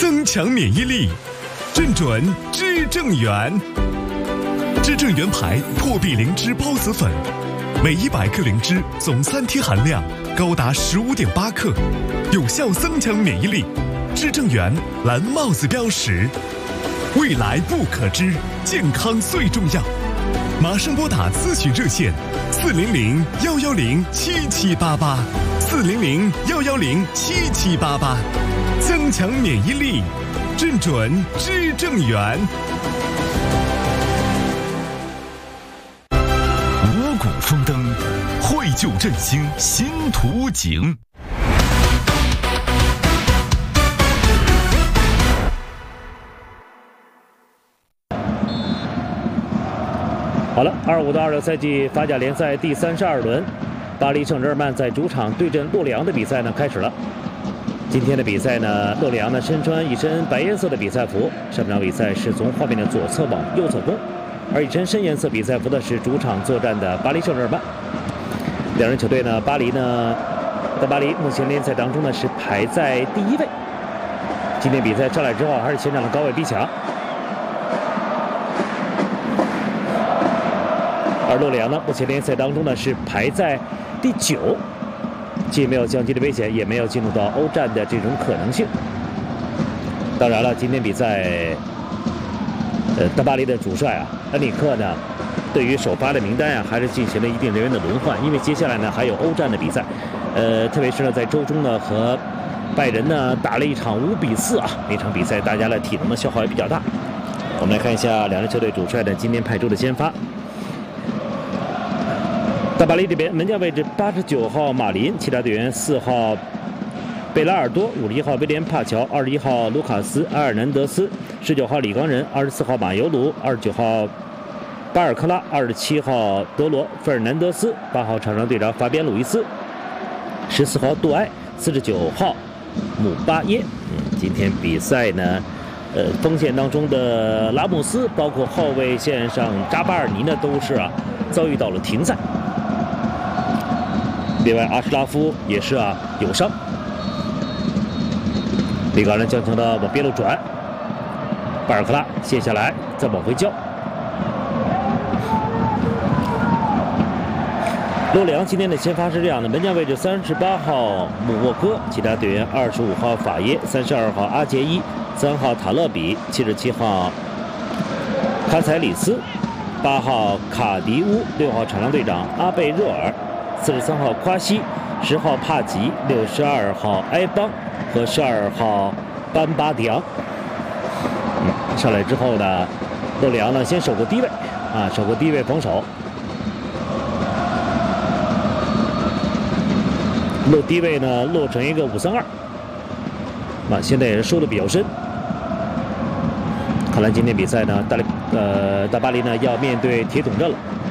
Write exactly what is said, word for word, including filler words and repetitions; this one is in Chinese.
增强免疫力，正准知正元。知正元牌破壁灵芝孢子粉，每一百克灵芝总三萜含量高达十五点八克，有效增强免疫力。知正元蓝帽子标识，未来不可知，健康最重要。马上拨打咨询热线：四零零幺幺零七七八八，四零零幺幺零七七八八，增强免疫力，正准知正元。 五谷丰登，绘就振兴新图景。 好了，二五到二六赛季法甲联赛第三十二轮，巴黎圣日耳曼在主场对阵洛里昂的比赛呢开始了。今天的比赛呢，洛里昂呢身穿一身白颜色的比赛服，上半场比赛是从画面的左侧往右侧攻，而一身深颜色比赛服的是主场作战的巴黎圣日耳曼。两人球队呢，巴黎呢，在巴黎目前联赛当中呢是排在第一位。今天比赛上来之后，还是前场的高位逼抢。而洛里昂呢，目前联赛当中呢是排在第九，既没有降级的危险，也没有进入到欧战的这种可能性。当然了，今天比赛，呃，大巴黎的主帅啊，恩里克呢，对于首发的名单啊，还是进行了一定人员的轮换，因为接下来呢还有欧战的比赛，呃，特别是呢在周中呢和拜仁呢打了一场五比四啊，那场比赛大家的体能的消耗也比较大。我们来看一下两支球队主帅的今天派出的先发。大巴黎这边门将位置八十九号马林，其他队员四号贝拉尔多，五十一号威廉帕乔，二十一号卢卡斯埃尔南德斯，十九号里冈人，二十四号马尤鲁，二十九号巴尔克拉，二十七号德罗费尔南德斯，八号场上队长法边鲁伊斯，十四号杜埃，四十九号姆巴耶。嗯，今天比赛呢，呃，锋线当中的拉莫斯，包括后卫线上扎巴尔尼呢，都是啊遭遇到了停赛。另外，阿什拉夫也是啊有伤。里冈人将球的往边路转，巴尔克拉卸下来，再往回交。洛里昂今天的先发是这样的：门将位置三十八号姆沃科，其他队员二十五号法耶，三十二号阿杰伊，三号塔勒比，七十七号卡采里斯，八号卡迪乌，六号场上队长阿贝热尔，四十三号夸西，十号帕吉，六十二号埃邦和十二号班巴迪昂。嗯，上来之后呢，洛里昂呢先守个低位啊，守个低位防守。落低位呢，落成一个五三二，啊，现在也是收的比较深。看来今天比赛呢，大黎呃大巴黎呢要面对铁桶阵了。